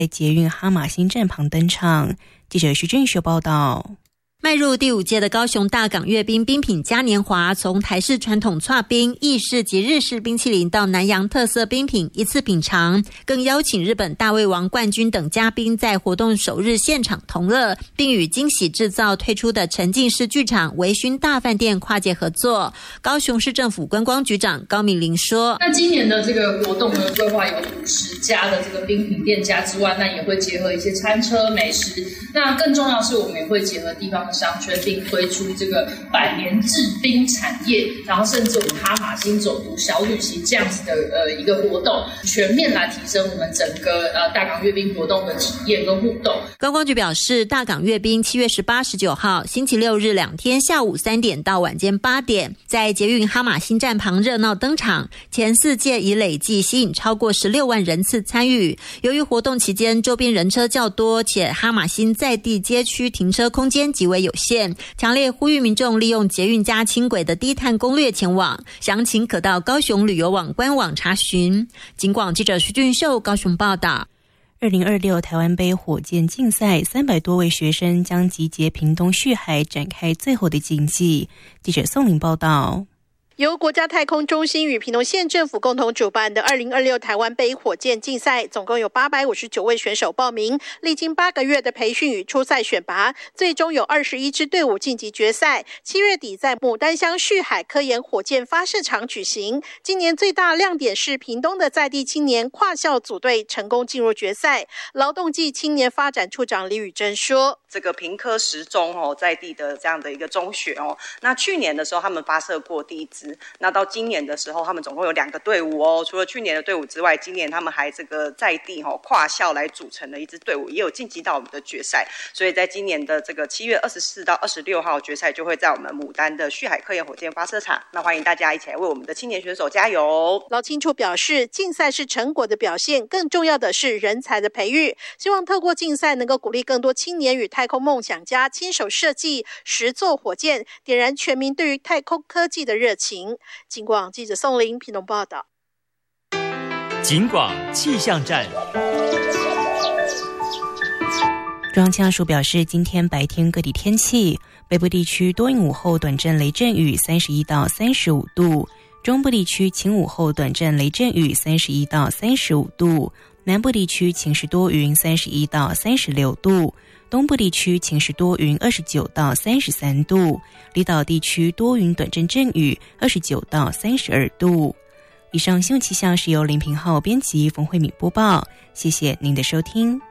在捷运哈马星站旁登场。记者徐俊秀报道。 迈入第5届的高雄大港阅兵冰品嘉年华，从台式传统剉冰、意式及日式冰淇淋到南洋特色冰品一次品尝，更邀请日本大胃王冠军等嘉宾在活动首日现场同乐，并与惊喜制造推出的沉浸式剧场微醺大饭店跨界合作。高雄市政府观光局长高敏玲说， 那今年的这个活动呢，规划有50家的这个冰品店家之外，那也会结合一些餐车美食，那更重要的是我们也会结合地方商圈，并推出这个百年制冰产业，然后甚至我们哈马星走读小旅行这样子的一个活动，全面来提升我们整个大港阅兵活动的体验跟互动。 观光局表示，大港阅兵7月18、19号星期六日2天下午3点到晚间8点，在捷运哈马星站旁热闹登场，前4届已累计吸引超过16万人次参与。由于活动期间周边人车较多，且哈马星在地街区停车空间极为有限，强烈呼吁民众利用捷运加轻轨的低碳攻略前往，详情可到高雄旅游网官网查询。警广记者徐俊秀高雄报道。 2026台湾杯火箭竞赛，300多位学生将集结屏东旭海展开最后的竞技。记者宋玲报道。 由国家太空中心与屏东县政府共同主办的2026台湾杯火箭竞赛，总共有859位选手报名，历经8个月的培训与初赛选拔，最终有21支队伍晋级决赛。7月底在牡丹乡旭海科研火箭发射场举行。今年最大亮点是屏东的在地青年跨校组队成功进入决赛。劳动暨青年发展处长李宇珍说， 这个屏科10中在地的这样的一个中学那去年的时候他们发射过第1支，那到今年的时候他们总共有2个队伍除了去年的队伍之外，今年他们还这个在地跨校来组成的一支队伍，也有晋级到我们的决赛。所以在今年的这个7月24到26号决赛就会在我们牡丹的旭海科研火箭发射场，那欢迎大家一起来为我们的青年选手加油。 劳青处表示，竞赛是成果的表现，更重要的是人才的培育，希望透过竞赛能够鼓励更多青年与太空梦想家亲手设计实作火箭，点燃全民对于太空科技的热情。警广记者宋玲屏东报道。 警广气象站。 中央气象署表示，今天白天各地天气，北部地区多云午后短阵雷阵雨31到35度，中部地区晴午后短阵雷阵雨31到35度，南部地区晴时多云31到36度，东部地区晴时多云29到33度，离岛地区多云短阵阵雨29到32度。以上新闻气象是由林平浩编辑，冯慧敏播报，谢谢您的收听。